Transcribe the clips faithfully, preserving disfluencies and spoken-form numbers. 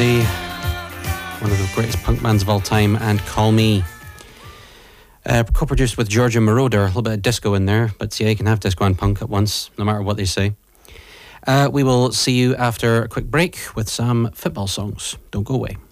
Brandy, one of the greatest punk bands of all time, and Call Me. Uh, co-produced with Giorgio Moroder, a little bit of disco in there, but yeah, you can have disco and punk at once, no matter what they say. Uh, we will see you after a quick break with some football songs. Don't go away.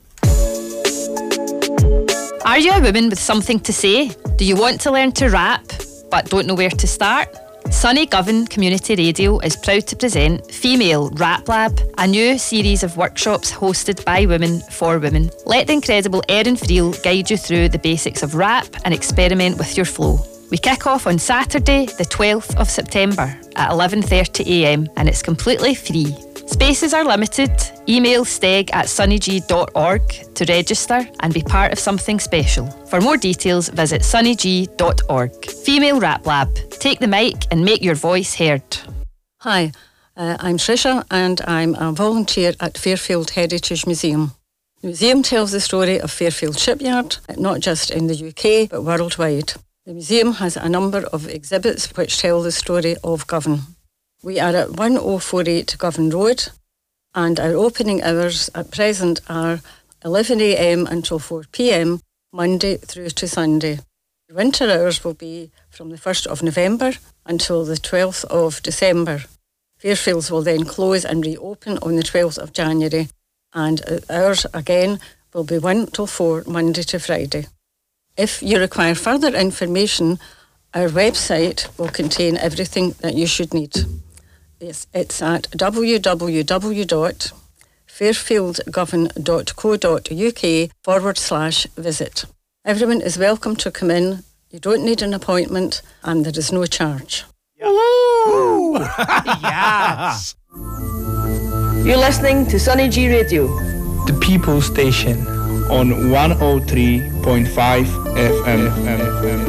Are you a woman with something to say? Do you want to learn to rap, but don't know where to start? Sunny Govan Community Radio is proud to present Female Rap Lab, a new series of workshops hosted by women for women. Let the incredible Erin Friel guide you through the basics of rap and experiment with your flow. We kick off on Saturday, the twelfth of September at eleven thirty a m and it's completely free. Spaces are limited. Email steg at sunnyg dot org to register and be part of something special. For more details, visit sunnyg dot org. Female Rap Lab. Take the mic and make your voice heard. Hi, uh, I'm Trisha and I'm a volunteer at Fairfield Heritage Museum. The museum tells the story of Fairfield Shipyard, not just in the U K but worldwide. The museum has a number of exhibits which tell the story of Govan. We are at one oh four eight Govan Road, and our opening hours at present are eleven a m until four p m, Monday through to Sunday. The winter hours will be from the first of November until the twelfth of December. Fairfields will then close and reopen on the twelfth of January, and hours again will be one till four, Monday to Friday. If you require further information, our website will contain everything that you should need. Yes, it's at w w w dot fairfield govan dot co dot u k forward slash visit. Everyone is welcome to come in. You don't need an appointment and there is no charge. Woo! Yes! You're listening to Sunny G Radio, the People Station on one oh three point five F M.